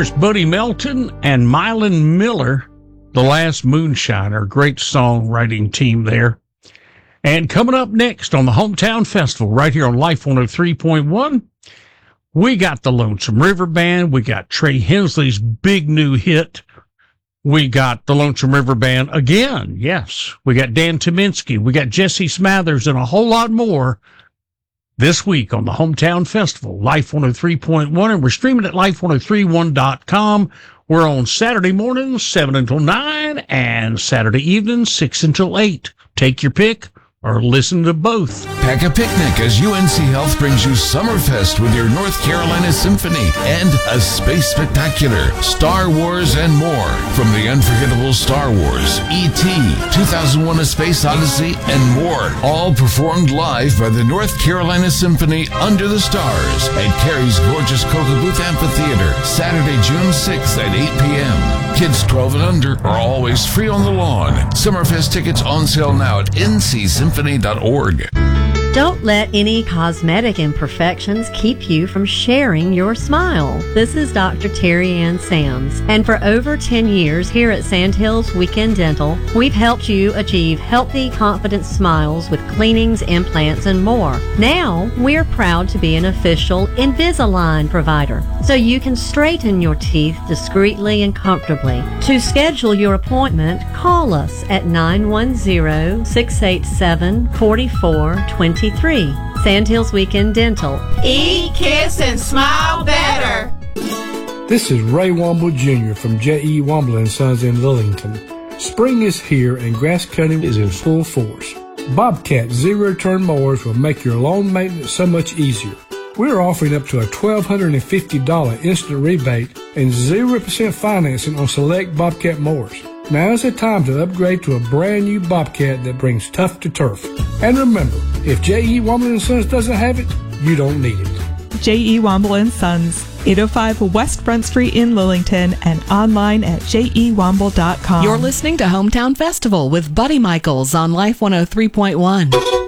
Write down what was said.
There's Buddy Melton and Mylan Miller, The Last Moonshiner. Great songwriting team there. And coming up next on the Hometown Festival, right here on Life 103.1, we got the Lonesome River Band. We got Trey Hensley's big new hit. We got the Lonesome River Band again. Yes. We got Dan Tyminski. We got Jesse Smathers and a whole lot more this week on the Hometown Festival, Life 103.1, and we're streaming at life1031.com. We're on Saturday mornings, 7 until 9, and Saturday evenings, 6 until 8. Take your pick or listen to both. Pack a picnic as UNC Health brings you Summerfest with your North Carolina Symphony and a space spectacular, Star Wars and more. From the unforgettable Star Wars, E.T., 2001: A Space Odyssey, and more. All performed live by the North Carolina Symphony Under the Stars at Cary's gorgeous Coca Booth Amphitheater, Saturday, June 6th at 8 p.m. Kids 12 and under are always free on the lawn. Summerfest tickets on sale now at ncsymphony.org. Don't let any cosmetic imperfections keep you from sharing your smile. This is Dr. Terry Ann Sams, and for over 10 years here at Sandhills Weekend Dental, we've helped you achieve healthy, confident smiles with cleanings, implants, and more. Now, we're proud to be an official Invisalign provider, so you can straighten your teeth discreetly and comfortably. To schedule your appointment, call us at 910-687-4423. Sandhills Weekend Dental. Eat, kiss, and smile better. This is Ray Womble Jr. from J.E. Womble & Sons in Lillington. Spring is here and grass cutting is in full force. Bobcat zero-turn mowers will make your lawn maintenance so much easier. We're offering up to a $1,250 instant rebate and 0% financing on select Bobcat mowers. Now's the time to upgrade to a brand new Bobcat that brings tough to turf. And remember, if J.E. Womble & Sons doesn't have it, you don't need it. J.E. Womble & Sons, 805 West Front Street in Lillington, and online at jewomble.com. You're listening to Hometown Festival with Buddy Michaels on Life 103.1.